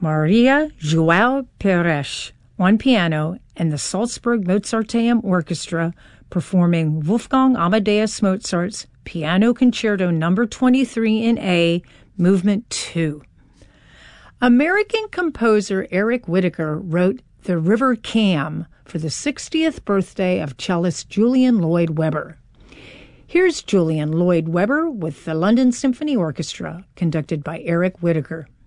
Maria João Pires on piano, and the Salzburg Mozarteum Orchestra performing Wolfgang Amadeus Mozart's Piano Concerto No. 23 in A, Movement 2. American composer Eric Whitacre wrote The River Cam for the 60th birthday of cellist Julian Lloyd Webber. Here's Julian Lloyd Webber with the London Symphony Orchestra, conducted by Eric Whitacre.